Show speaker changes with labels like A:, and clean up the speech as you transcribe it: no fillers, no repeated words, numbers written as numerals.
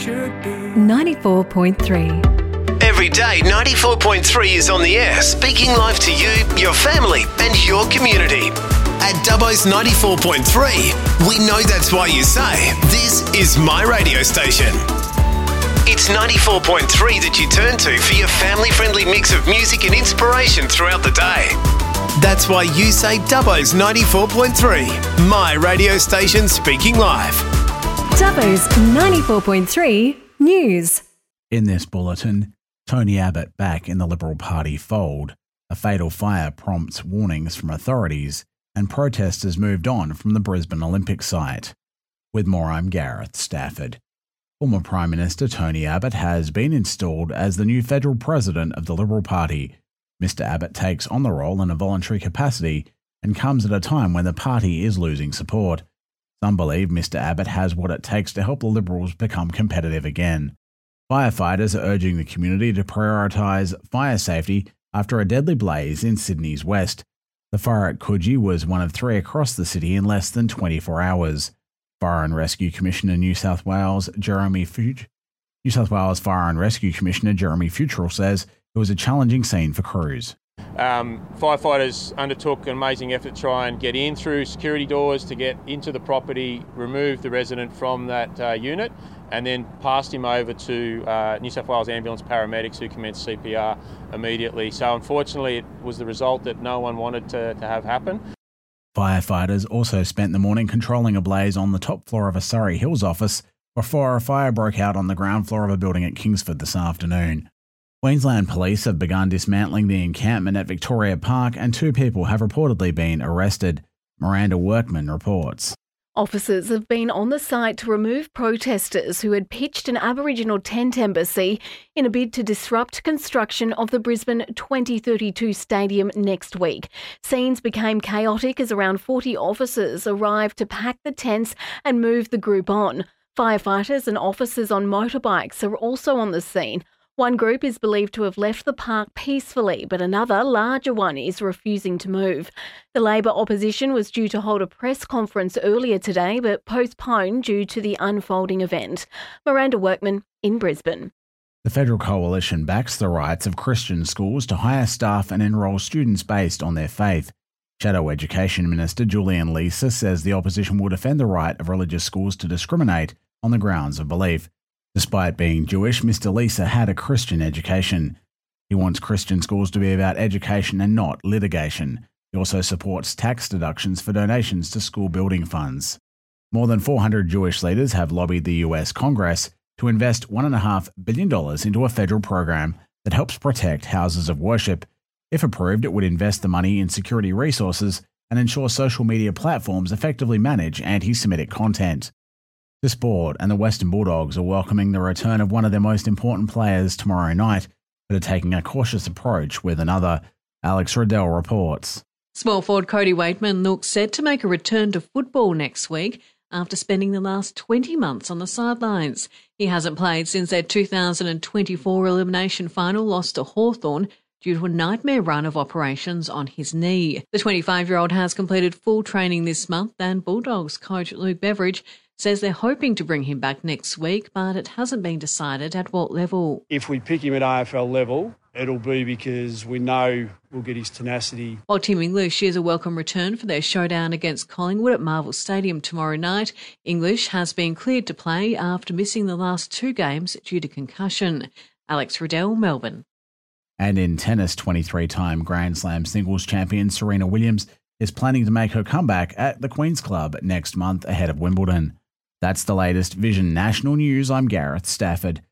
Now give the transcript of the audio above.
A: 94.3.
B: Every day, 94.3 is on the air, speaking live to you, your family, and your community. At Dubbo's 94.3, we know that's why you say, this is my radio station. It's 94.3 that you turn to for your family-friendly mix of music and inspiration throughout the day. That's why you say Dubbo's 94.3, my radio station speaking live.
A: Dubbo's 94.3 News.
C: In this bulletin, Tony Abbott back in the Liberal Party fold. A fatal fire prompts warnings from authorities, and protesters moved on from the Brisbane Olympic site. With more, I'm Gareth Stafford. Former Prime Minister Tony Abbott has been installed as the new federal president of the Liberal Party. Mr Abbott takes on the role in a voluntary capacity and comes at a time when the party is losing support. Some believe Mr Abbott has what it takes to help the Liberals become competitive again. Firefighters are urging the community to prioritise fire safety after a deadly blaze in Sydney's west. The fire at Coogee was one of 3 across the city in less than 24 hours. Fire and Rescue Commissioner New South Wales Fire and Rescue Commissioner Jeremy Futrell says it was a challenging scene for crews.
D: Firefighters undertook an amazing effort to try and get in through security doors to get into the property, remove the resident from that unit, and then passed him over to New South Wales ambulance paramedics who commenced CPR immediately. So unfortunately it was the result that no one wanted to have happen.
C: Firefighters also spent the morning controlling a blaze on the top floor of a Surrey Hills office before a fire broke out on the ground floor of a building at Kingsford this afternoon. Queensland Police have begun dismantling the encampment at Victoria Park and 2 people have reportedly been arrested. Miranda Workman reports.
E: Officers have been on the site to remove protesters who had pitched an Aboriginal tent embassy in a bid to disrupt construction of the Brisbane 2032 stadium next week. Scenes became chaotic as around 40 officers arrived to pack the tents and move the group on. Firefighters and officers on motorbikes are also on the scene. One group is believed to have left the park peacefully, but another, larger one, is refusing to move. The Labor opposition was due to hold a press conference earlier today, but postponed due to the unfolding event. Miranda Workman in Brisbane.
C: The Federal Coalition backs the rights of Christian schools to hire staff and enrol students based on their faith. Shadow Education Minister Julian Leeser says the opposition will defend the right of religious schools to discriminate on the grounds of belief. Despite being Jewish, Mr Leeser had a Christian education. He wants Christian schools to be about education and not litigation. He also supports tax deductions for donations to school building funds. More than 400 Jewish leaders have lobbied the US Congress to invest $1.5 billion into a federal program that helps protect houses of worship. If approved, it would invest the money in security resources and ensure social media platforms effectively manage anti-Semitic content. The sport and the Western Bulldogs are welcoming the return of one of their most important players tomorrow night, but are taking a cautious approach with another. Alex Riddell reports.
F: Small forward Cody Waitman looks set to make a return to football next week after spending the last 20 months on the sidelines. He hasn't played since their 2024 elimination final loss to Hawthorn due to a nightmare run of operations on his knee. The 25-year-old has completed full training this month, and Bulldogs coach Luke Beveridge says they're hoping to bring him back next week, but it hasn't been decided at what level.
G: If we pick him at AFL level, it'll be because we know we'll get his tenacity.
F: While Tim English is a welcome return for their showdown against Collingwood at Marvel Stadium tomorrow night, English has been cleared to play after missing the last 2 games due to concussion. Alex Riddell, Melbourne.
C: And in tennis, 23-time Grand Slam singles champion Serena Williams is planning to make her comeback at the Queen's Club next month ahead of Wimbledon. That's the latest Vision National News. I'm Gareth Stafford.